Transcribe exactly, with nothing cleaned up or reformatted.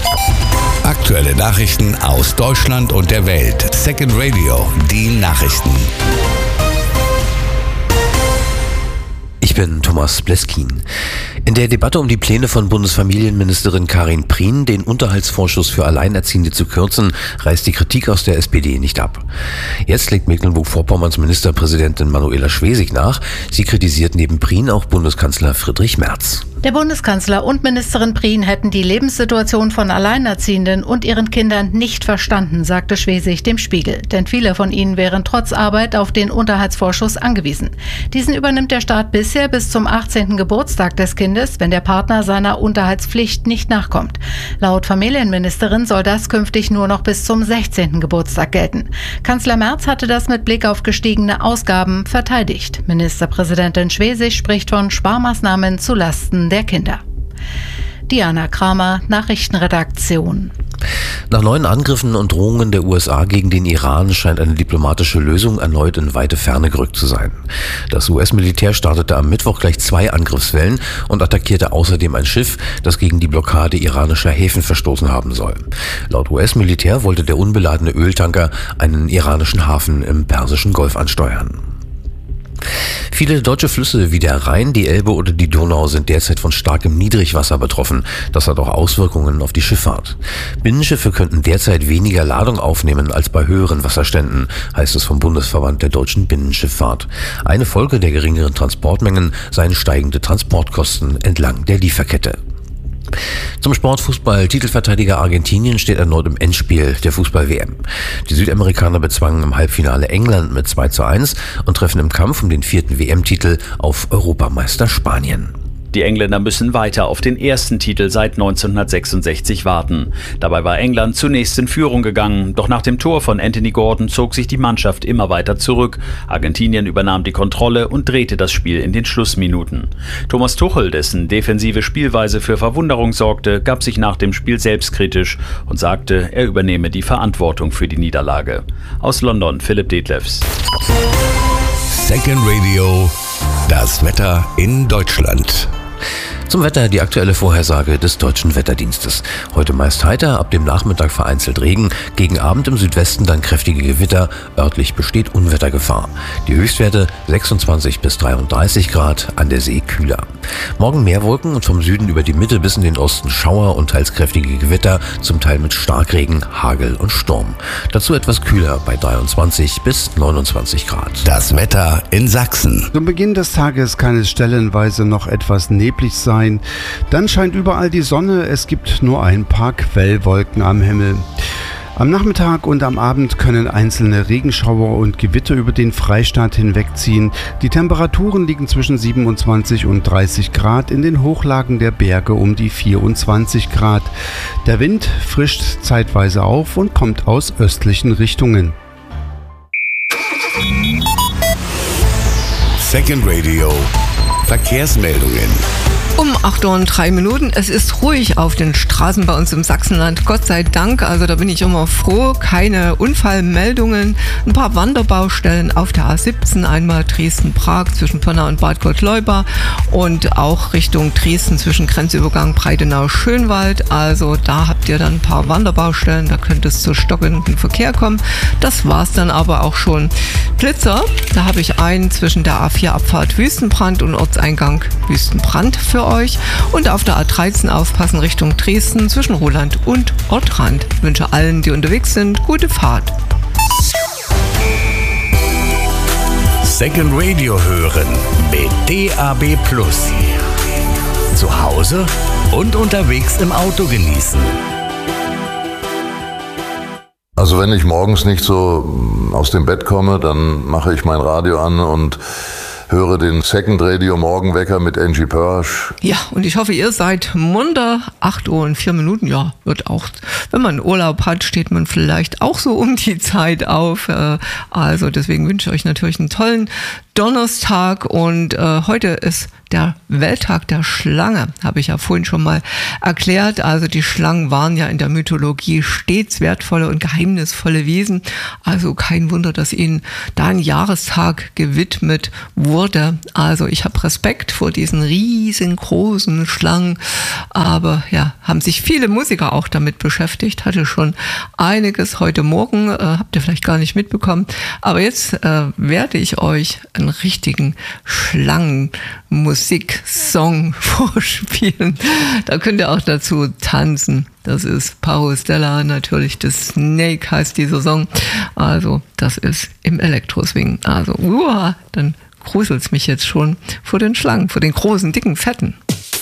Aktuelle Nachrichten aus Deutschland und der Welt. Second Radio, die Nachrichten. Ich bin Thomas Bleskin. In der Debatte um die Pläne von Bundesfamilienministerin Karin Prien, den Unterhaltsvorschuss für Alleinerziehende zu kürzen, reißt die Kritik aus der S P D nicht ab. Jetzt legt Mecklenburg-Vorpommerns Ministerpräsidentin Manuela Schwesig nach. Sie kritisiert neben Prien auch Bundeskanzler Friedrich Merz. Der Bundeskanzler und Ministerin Prien hätten die Lebenssituation von Alleinerziehenden und ihren Kindern nicht verstanden, sagte Schwesig dem Spiegel. Denn viele von ihnen wären trotz Arbeit auf den Unterhaltsvorschuss angewiesen. Diesen übernimmt der Staat bisher bis zum achtzehnten Geburtstag des Kindes, wenn der Partner seiner Unterhaltspflicht nicht nachkommt. Laut Familienministerin soll das künftig nur noch bis zum sechzehnten Geburtstag gelten. Kanzler Merz hatte das mit Blick auf gestiegene Ausgaben verteidigt. Ministerpräsidentin Schwesig spricht von Sparmaßnahmen zulasten der Kinder. Diana Kramer, Nachrichtenredaktion. Nach neuen Angriffen und Drohungen der U S A gegen den Iran scheint eine diplomatische Lösung erneut in weite Ferne gerückt zu sein. Das U S-Militär startete am Mittwoch gleich zwei Angriffswellen und attackierte außerdem ein Schiff, das gegen die Blockade iranischer Häfen verstoßen haben soll. Laut U S-Militär wollte der unbeladene Öltanker einen iranischen Hafen im Persischen Golf ansteuern. Viele deutsche Flüsse wie der Rhein, die Elbe oder die Donau sind derzeit von starkem Niedrigwasser betroffen. Das hat auch Auswirkungen auf die Schifffahrt. Binnenschiffe könnten derzeit weniger Ladung aufnehmen als bei höheren Wasserständen, heißt es vom Bundesverband der deutschen Binnenschifffahrt. Eine Folge der geringeren Transportmengen seien steigende Transportkosten entlang der Lieferkette. Zum Sportfußball. Titelverteidiger Argentinien steht erneut im Endspiel der Fußball-W M. Die Südamerikaner bezwangen im Halbfinale England mit zwei zu eins und treffen im Kampf um den vierten W M-Titel auf Europameister Spanien. Die Engländer müssen weiter auf den ersten Titel seit neunzehnhundertsechsundsechzig warten. Dabei war England zunächst in Führung gegangen, doch nach dem Tor von Anthony Gordon zog sich die Mannschaft immer weiter zurück. Argentinien übernahm die Kontrolle und drehte das Spiel in den Schlussminuten. Thomas Tuchel, dessen defensive Spielweise für Verwunderung sorgte, gab sich nach dem Spiel selbstkritisch und sagte, er übernehme die Verantwortung für die Niederlage. Aus London, Philipp Detlefs. Second Radio, das Wetter in Deutschland. Zum Wetter die aktuelle Vorhersage des Deutschen Wetterdienstes. Heute meist heiter, ab dem Nachmittag vereinzelt Regen, gegen Abend im Südwesten dann kräftige Gewitter, örtlich besteht Unwettergefahr. Die Höchstwerte sechsundzwanzig bis dreiunddreißig Grad, an der See kühler. Morgen mehr Wolken und vom Süden über die Mitte bis in den Osten Schauer und teils kräftige Gewitter, zum Teil mit Starkregen, Hagel und Sturm. Dazu etwas kühler bei dreiundzwanzig bis neunundzwanzig Grad. Das Wetter in Sachsen. Zum Beginn des Tages kann es stellenweise noch etwas neblig sein. Dann scheint überall die Sonne, es gibt nur ein paar Quellwolken am Himmel. Am Nachmittag und am Abend können einzelne Regenschauer und Gewitter über den Freistaat hinwegziehen. Die Temperaturen liegen zwischen siebenundzwanzig und dreißig Grad, in den Hochlagen der Berge um die vierundzwanzig Grad. Der Wind frischt zeitweise auf und kommt aus östlichen Richtungen. Second Radio, Verkehrsmeldungen. Um acht Uhr und drei Minuten. Es ist ruhig auf den Straßen bei uns im Sachsenland. Gott sei Dank. Also da bin ich immer froh. Keine Unfallmeldungen. Ein paar Wanderbaustellen auf der A siebzehn. Einmal Dresden-Prag zwischen Pirna und Bad Gottleuba und auch Richtung Dresden zwischen Grenzübergang Breitenau-Schönwald. Also da habt ihr dann ein paar Wanderbaustellen. Da könnte es zu stockendem Verkehr kommen. Das war's dann aber auch schon. Blitzer, da habe ich einen zwischen der A vier Abfahrt Wüstenbrand und Ortseingang Wüstenbrand für euch. Und auf der A dreizehn aufpassen Richtung Dresden zwischen Roland und Ortrand. Ich wünsche allen, die unterwegs sind, gute Fahrt. Second Radio hören mit D A B Plus. Zu Hause und unterwegs im Auto genießen. Also wenn ich morgens nicht so aus dem Bett komme, dann mache ich mein Radio an und höre den Second Radio Morgenwecker mit Angie Pörsch. Ja, und ich hoffe, ihr seid munter. acht Uhr und vier Minuten, ja, wird auch, wenn man Urlaub hat, steht man vielleicht auch so um die Zeit auf. Also deswegen wünsche ich euch natürlich einen tollen Donnerstag und äh, heute ist der Welttag der Schlange, habe ich ja vorhin schon mal erklärt. Also die Schlangen waren ja in der Mythologie stets wertvolle und geheimnisvolle Wesen. Also kein Wunder, dass ihnen da ein Jahrestag gewidmet wurde. Also ich habe Respekt vor diesen riesengroßen Schlangen. Aber ja, haben sich viele Musiker auch damit beschäftigt. Hatte schon einiges heute Morgen, äh, habt ihr vielleicht gar nicht mitbekommen. Aber jetzt äh, werde ich euch einen richtigen Schlangenmusik-Song vorspielen. Da könnt ihr auch dazu tanzen. Das ist Paro Stella, natürlich das Snake heißt dieser Song. Also das ist im Elektroswing. Also uah, dann gruselt's mich jetzt schon vor den Schlangen, vor den großen, dicken, fetten.